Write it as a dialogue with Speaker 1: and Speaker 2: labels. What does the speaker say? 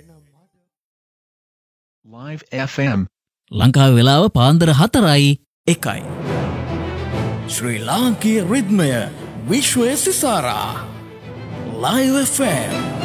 Speaker 1: Live FM
Speaker 2: ලංකාවේ වෙලාව පාන්දර 4:01. ශ්‍රී ලාංකීය රිද්මය විශ්වයේ සිසාරා Live FM